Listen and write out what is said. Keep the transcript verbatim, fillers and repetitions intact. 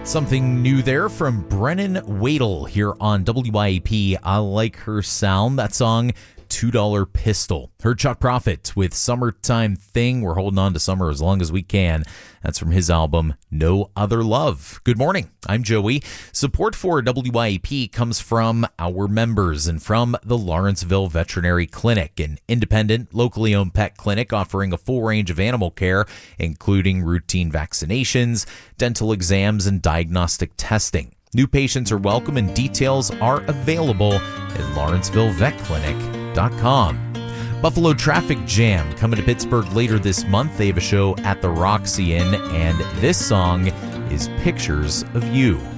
Something new there from Brennan Wadle here on W I A P. I like her sound. That song, two dollar Pistol. Heard Chuck Prophet with Summertime Thing. We're holding on to summer as long as we can. That's from his album, No Other Love. Good morning. I'm Joey. Support for W I A P comes from our members and from the Lawrenceville Veterinary Clinic, an independent, locally owned pet clinic offering a full range of animal care, including routine vaccinations, dental exams, and diagnostic testing. New patients are welcome and details are available at lawrenceville vet clinic dot com. Buffalo Traffic Jam coming to Pittsburgh later this month. They have a show at the Roxy Inn, and this song is Pictures of You.